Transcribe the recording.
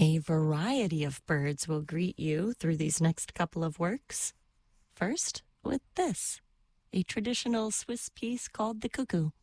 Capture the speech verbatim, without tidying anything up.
A variety of birds will greet you through these next couple of works. First, with this, a traditional Swiss piece called the cuckoo.